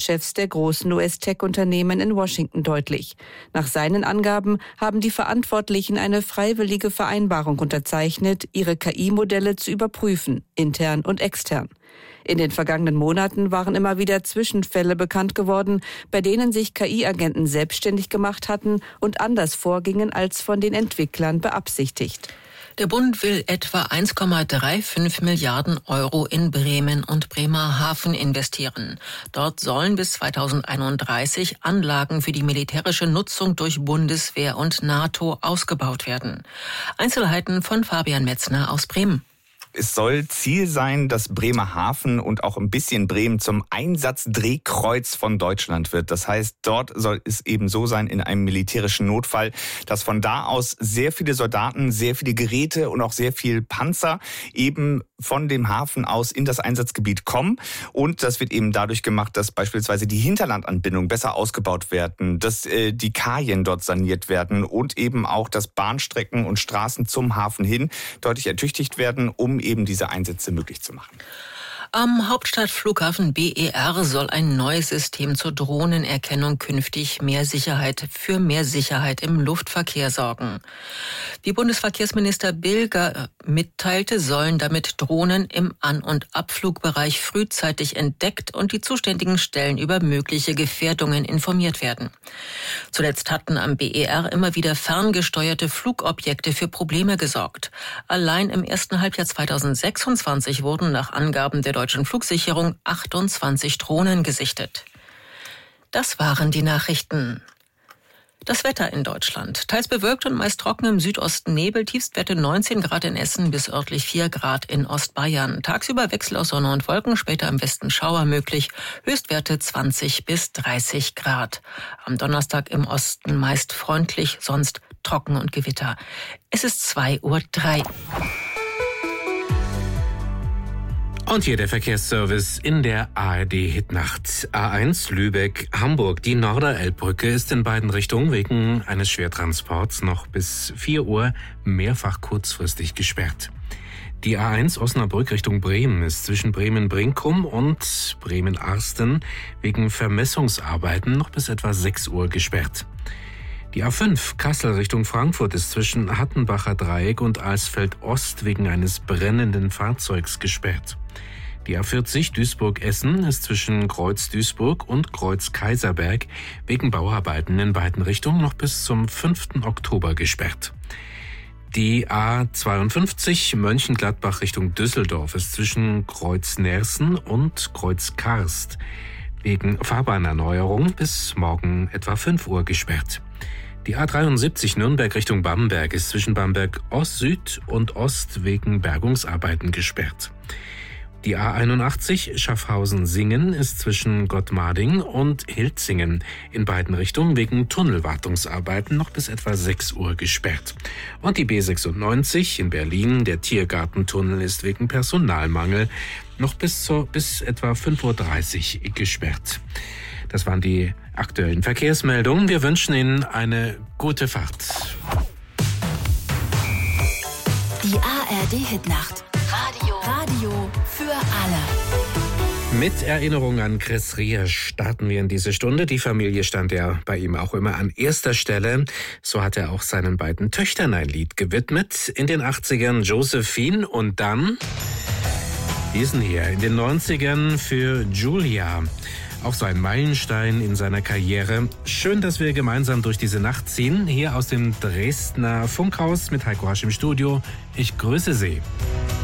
Vorstandschefs der großen US-Tech-Unternehmen in Washington deutlich. Nach seinen Angaben haben die Verantwortlichen eine freiwillige Vereinbarung unterzeichnet, ihre KI-Modelle zu überprüfen, intern und extern. In den vergangenen Monaten waren immer wieder Zwischenfälle bekannt geworden, bei denen sich KI-Agenten selbstständig gemacht hatten und anders vorgingen als von den Entwicklern beabsichtigt. Der Bund will etwa 1,35 Milliarden Euro in Bremen und Bremerhaven investieren. Dort sollen bis 2031 Anlagen für die militärische Nutzung durch Bundeswehr und NATO ausgebaut werden. Einzelheiten von Fabian Metzner aus Bremen. Es soll Ziel sein, dass Bremerhaven und auch ein bisschen Bremen zum Einsatzdrehkreuz von Deutschland wird. Das heißt, dort soll es eben so sein in einem militärischen Notfall, dass von da aus sehr viele Soldaten, sehr viele Geräte und auch sehr viel Panzer eben von dem Hafen aus in das Einsatzgebiet kommen. Und das wird eben dadurch gemacht, dass beispielsweise die Hinterlandanbindungen besser ausgebaut werden, dass die Kajen dort saniert werden und eben auch, dass Bahnstrecken und Straßen zum Hafen hin deutlich ertüchtigt werden, um eben diese Einsätze möglich zu machen. Am Hauptstadtflughafen BER soll ein neues System zur Drohnenerkennung künftig für mehr Sicherheit im Luftverkehr sorgen. Wie Bundesverkehrsminister Bilger mitteilte, sollen damit Drohnen im An- und Abflugbereich frühzeitig entdeckt und die zuständigen Stellen über mögliche Gefährdungen informiert werden. Zuletzt hatten am BER immer wieder ferngesteuerte Flugobjekte für Probleme gesorgt. Allein im ersten Halbjahr 2026 wurden nach Angaben der Deutschen Flugsicherung 28 Drohnen gesichtet. Das waren die Nachrichten. Das Wetter in Deutschland. Teils bewölkt und meist trocken, im Südosten Nebel, Tiefstwerte 19 Grad in Essen bis örtlich 4 Grad in Ostbayern. Tagsüber Wechsel aus Sonne und Wolken, später im Westen Schauer möglich, Höchstwerte 20 bis 30 Grad. Am Donnerstag im Osten meist freundlich, sonst trocken und Gewitter. Es ist 2:03 Uhr. Und hier der Verkehrsservice in der ARD-Hitnacht. A1 Lübeck-Hamburg. Die Norderelbbrücke ist in beiden Richtungen wegen eines Schwertransports noch bis 4 Uhr mehrfach kurzfristig gesperrt. Die A1 Osnabrück Richtung Bremen ist zwischen Bremen-Brinkum und Bremen-Arsten wegen Vermessungsarbeiten noch bis etwa 6 Uhr gesperrt. Die A5 Kassel Richtung Frankfurt ist zwischen Hattenbacher Dreieck und Alsfeld Ost wegen eines brennenden Fahrzeugs gesperrt. Die A40 Duisburg-Essen ist zwischen Kreuz Duisburg und Kreuz Kaiserberg wegen Bauarbeiten in beiden Richtungen noch bis zum 5. Oktober gesperrt. Die A52 Mönchengladbach Richtung Düsseldorf ist zwischen Kreuz Nersen und Kreuz Karst wegen Fahrbahnerneuerung bis morgen etwa 5 Uhr gesperrt. Die A73 Nürnberg Richtung Bamberg ist zwischen Bamberg Ost-Süd und Ost wegen Bergungsarbeiten gesperrt. Die A81 Schaffhausen-Singen ist zwischen Gottmarding und Hilzingen in beiden Richtungen wegen Tunnelwartungsarbeiten noch bis etwa 6 Uhr gesperrt. Und die B96 in Berlin, der Tiergartentunnel, ist wegen Personalmangel noch bis etwa 5:30 Uhr gesperrt. Das waren die aktuellen Verkehrsmeldungen. Wir wünschen Ihnen eine gute Fahrt. Die ARD-Hitnacht. Radio für alle. Mit Erinnerung an Chris Rea starten wir in diese Stunde. Die Familie stand ja bei ihm auch immer an erster Stelle. So hat er auch seinen beiden Töchtern ein Lied gewidmet. In den 80ern Josephine und dann diesen hier in den 90ern für Julia. Auch so ein Meilenstein in seiner Karriere. Schön, dass wir gemeinsam durch diese Nacht ziehen. Hier aus dem Dresdner Funkhaus mit Heiko Hasch im Studio. Ich grüße Sie.